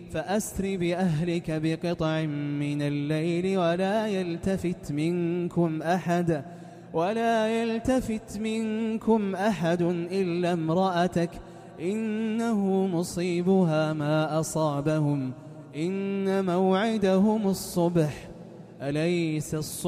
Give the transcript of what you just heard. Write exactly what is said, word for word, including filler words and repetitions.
فأسر بأهلك بقطع من الليل ولا يلتفت منكم أحد ولا يلتفت منكم أحد إلا امرأتك إنه مصيبها ما أصابهم إن موعدهم الصبح أليس الصبح